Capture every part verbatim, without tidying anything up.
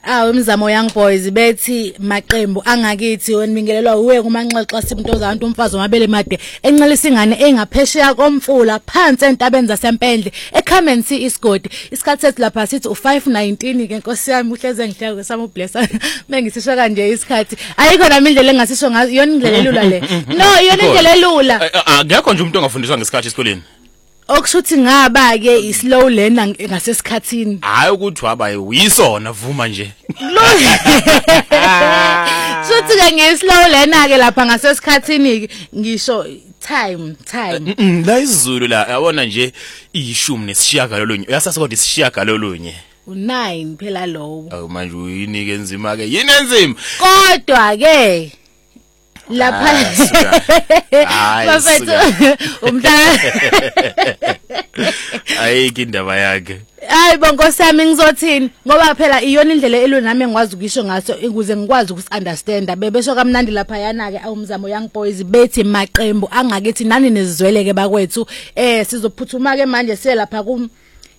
Awu imizamo young boys bethi maqembu angakithi wenibingelelwa uwe kumanxexo simntoza abantu umfazi omabele made encelisa ingane engaphesheya komfula phansi entabeni zasempendle eCamency isigodi isikhathi sethu lapha sithi u five nineteen ke Nkosi yami uhleze ngihleke sami blessa mengisisho kanje isikhathi ayikho nami indlela engasisho ngayo yona indlela elula le no yona indlela elula akekho nje umuntu ongafundiswa ngesikhathi esikoleni okushuthi ngaba ke islow learner ngasesikhathini hayi ukuthi waba uyisona vuma nje Suthi ke ngeslow learner ke lapha ngasesikhathini ngisho time time la isiZulu la yabona nje ishumi nesishiyagalolunye uyasasa kodwa isishiyagalolunye u9 phela lowo awu manje uyinike enzima ke yini enzima kodwa ke lapha bafethu umntana ayike indaba yakhe hayi bonkosi yami ngizothini ngoba phela iyona indlela elwe nami engikwazi ukisho ngaso ukuze ngikwazi ukusunderstand bebesho kamnandi lapha yana ke awumzamo young boys bethi maqembu angakithi nani nezizwele ke bakwethu eh sizophuthuma ke manje siye lapha kum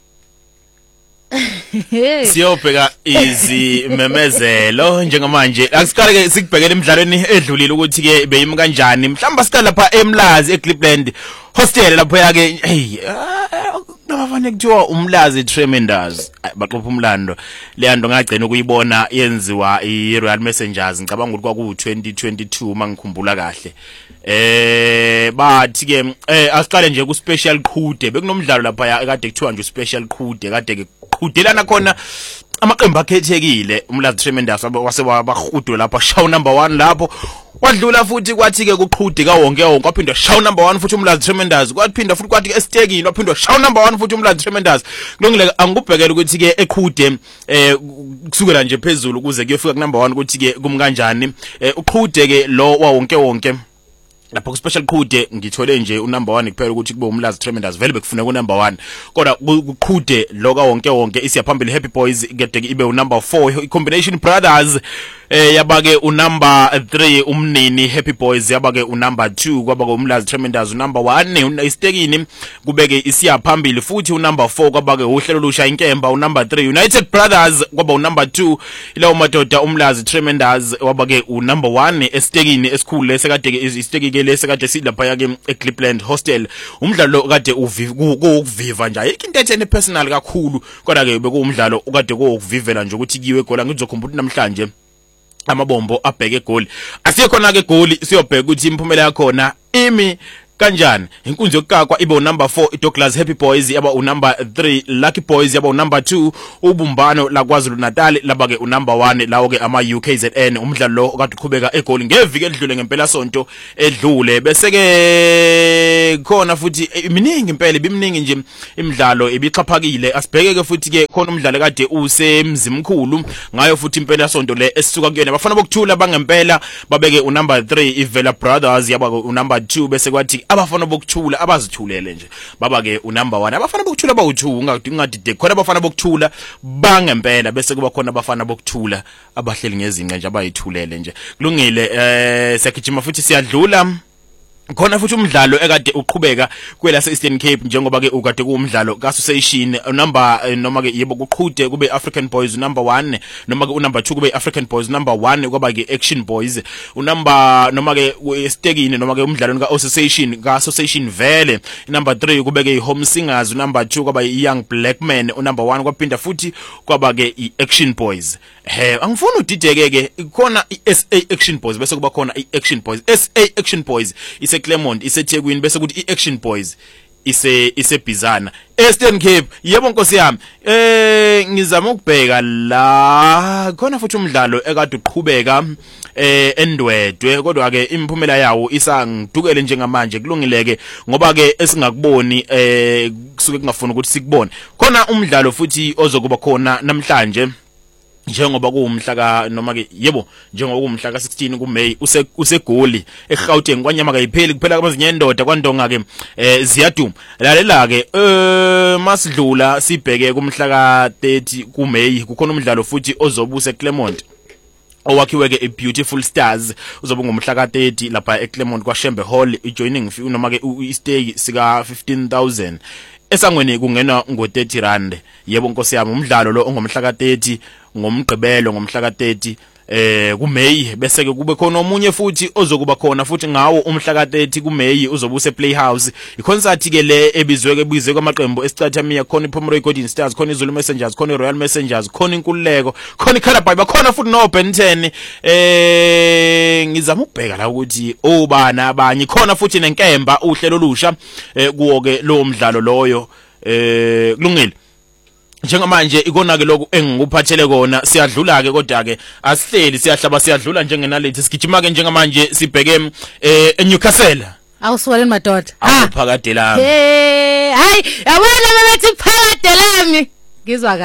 Siyobheka izimemezelo njengamanje akusikale ke sikubhekele emidlalweni edlulile ukuthi ke beyimi kanjani mhlamba sikala lapha eMlazi eCliffland hostel lapho yake hey nabafane kuthiwa umlazi tremendous baxopha umlando leyanto ngagcina ukuyibona yenziwa iRoyal Messengers ngicabanga ukuthi kwaku twenty twenty-two mangikhumbula kahle eh bathi ke eh asiqale nje ku special qhude bekunomdlalo lapha kade kuthiwa nje special qhude kade ke qhudelana khona amaqembu akhethekile umlazi tremendous wase wabahudwe lapha show number one lapho wadlula futhi kwathi ke kuqhude ka wonke wonke kwaphinda show number one futhi umlazi tremendous kwaphinda futhi kwathi ke estekini waphinda show number one futhi umlazi tremendous kulungile angikubhekela ukuthi ke eqhude eh kusukela nje phezulu kuze kuyofika ku number one ukuthi ke kumkanjani uqhude ke lo wonke wonke lapho ku special qhude ngithole nje u number one kuphela ukuthi kube umlazi tremendous vele bekufuneka u number one kodwa kuqhude loka wonke wonke isiyaphambili Happy Boys kade ibe u number four i combination brothers eh yabake u number three umnini Happy Boys yabake u number two kwabake umlazi tremendous u number one istekini kubeke isiyaphambili futhi u number four kwabake uhlelo lusha inkemba u number three United Brothers kwaba u number two ilawo madoda umlazi tremendous wabake u number one estekini esikhulu lesekade istekini lese kade silapha yake eCliffland hostel umdlalo kade ukuviva nje ayikho into ethene personal kakhulu kodwa ke bekuwumdlalo ukade kokuvivela nje ukuthi kiwe gola ngizokhumbula namhlanje amabombo abheke egoli asiyekhona ke egoli siyobheka ukuthi imphumela yakhona imi kanjani inkunzi yokukakwa ibe u number four iDouglas Happy Boys yaba u number three Lucky Boys yaba u number two ubumbano la KwaZulu Natal laba ke u number one lawo ke ama U K Z N umdlalo lo okade uqhubeka egoli ngeviki edlule ngempela sonto edlule bese ke khona futhi iminingi impela bimningi nje imidlalo ibixhaphakile asibheke ke futhi ke khona umdlalo kade usemzimkhulu ngayo futhi impela sonto le esisuka kuyona bafana bokuthula bangempela babeke u number three iVela Brothers yaba u number two bese kwathi abafana bokuthula abazithulele nje baba ke u number one abafana bokuthula bawu two ungadide khona abafana bokuthula bangempela bese kuba khona abafana bokuthula abahleli ngezinqa nje abayithulele nje kulungile eh sekujima futhi siyadlula khona futhi umdlalo ekade uqhubeka kwela se-Eastern Cape njengoba ke ukade kuumdlalo ka-association number noma ke yebo kuqhude kube African Boys number one noma ke u-number two kube African Boys number one kwaba ke Action Boys unumber noma ke estekini noma ke umdlalo ka-association ka-association vele number three kube ke Home Singers number two kwaba Young Black Men unumber one kwaphinda futhi kwaba ke i-Action Boys he angifuni udideke ke khona i-S A Action Boys bese kuba khona i-Action Boys S A Action Boys ise Claremont iseThekwini bese kuthi iAction Boys ise isebhizana Eastern Cape yebo Nkosi yami eh ngizama ukubheka la khona futhi umdlalo ekade uqhubeka eh endwedwe kodwa ke imphumela yawo isangidukele njengamanje kulungileke ngoba ke esingakuboni eh kusuke kungafuna ukuthi sikubone khona umdlalo futhi ozokuba khona namhlanje njengoba kuumhla ka noma ke yebo njengoba kuumhla ka sixteen kuMay use usegoli eGauteng kwanyama kayipheli kuphela kwazinye indoda kwandonga ke eh ziyaduma lalela ke eh masidlula sibheke kumhla ka thirty kuMay kukhona umdlalo futhi ozobuse eClaremont owakhiwe ke iBeautiful Stars uzobe ngomhla ka thirty lapha eClaremont kwaShembe Hall ijoining fee noma ke istay sika fifteen thousand esangweni kungena ngo thirty rand. Yebo nkosi yami, umdlalo lo ongomhla ka thirty ngomgqibelo ngomhla ka thirty eh ku May, bese ke kube khona omunye futhi ozokuba khona futhi ngawo umhla ka thirty ku May uzobe use Playhouse. iConcert ke le ebizwe ke bizwe kwamaqembu eStrathamia, khona iPhomoroy Golden Stars, khona iZulu Messengers, khona iRoyal Messengers, khona iNkululeko, khona iColorboy, bakhona futhi no Ben ten. eh ngizama ukubheka la ukuthi obana abanye, khona futhi nenkemba uhlelo olusha eh kuwo ke lo mdlalo loyo. eh kulungile njengamanje ikona ke lokho engikuphathele kona, siyadlula ke kodwa ke asihleli siyahlaba siyadlula njengenalethi, sigijima ke njengamanje sibheke eh eNewcastle. Awusuwaleni madoda. Ha phakade lami. Hey, hayi yabona bathi phakade lami ngizwa